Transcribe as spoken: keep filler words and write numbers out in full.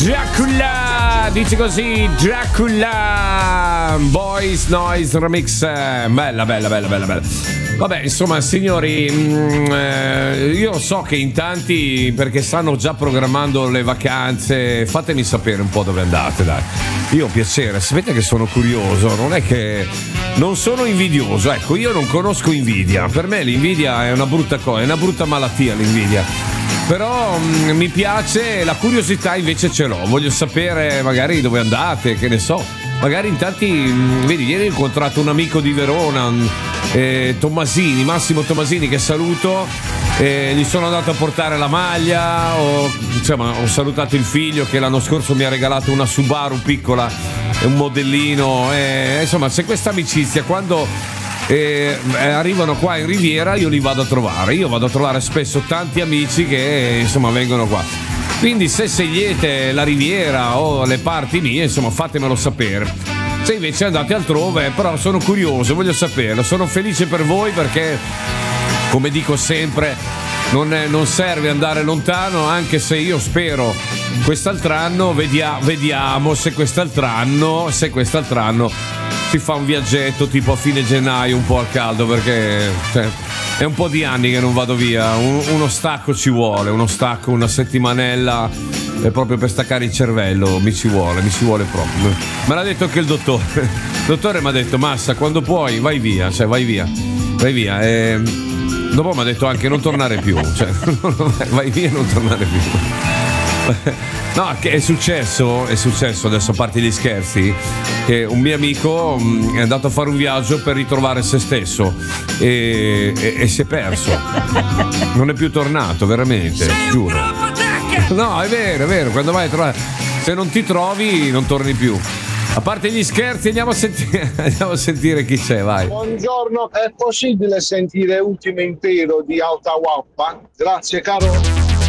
Dracula, dici così, Dracula, Boys Noise Remix, bella, bella, bella, bella, bella. Vabbè, insomma, signori, mh, eh, io so che in tanti, perché stanno già programmando le vacanze, fatemi sapere un po' dove andate, dai. Io ho piacere, sapete che sono curioso, non è che non sono invidioso, ecco, io non conosco invidia, per me l'invidia è una brutta cosa, è una brutta malattia l'invidia. Però mh, mi piace, la curiosità invece ce l'ho, voglio sapere magari dove andate, che ne so, magari in tanti, mh, vedi, ieri ho incontrato un amico di Verona, mh, eh, Tommasini, Massimo Tommasini, che saluto, eh, gli sono andato a portare la maglia, ho, insomma, ho salutato il figlio che l'anno scorso mi ha regalato una Subaru piccola, un modellino, eh, insomma c'è questa amicizia, quando E arrivano qua in Riviera io li vado a trovare, io vado a trovare spesso tanti amici che insomma vengono qua, quindi se scegliete la Riviera o le parti mie, insomma, fatemelo sapere. Se invece andate altrove, però sono curioso, voglio saperlo, sono felice per voi, perché come dico sempre non, è, non serve andare lontano, anche se io spero quest'altro anno, vedia, vediamo se quest'altro anno se quest'altro anno si fa un viaggetto tipo a fine gennaio, un po' al caldo, perché cioè, è un po' di anni che non vado via, un, uno stacco ci vuole, uno stacco, una settimanella, è proprio per staccare il cervello, mi ci vuole, mi ci vuole proprio. Me l'ha detto anche il dottore, il dottore mi ha detto: Massa, quando puoi vai via, cioè vai via, vai via, e dopo mi ha detto anche non tornare più, cioè vai via e non tornare più. No, che è successo, è successo, adesso a parte gli scherzi, che un mio amico mh, è andato a fare un viaggio per ritrovare se stesso e, e, e si è perso, non è più tornato, veramente, giuro. No, è vero, è vero, quando vai a trovare, se non ti trovi non torni più. A parte gli scherzi, andiamo a sentire, andiamo a sentire chi c'è, vai. Buongiorno, è possibile sentire ultimo intero di Alta Wappa? Grazie caro.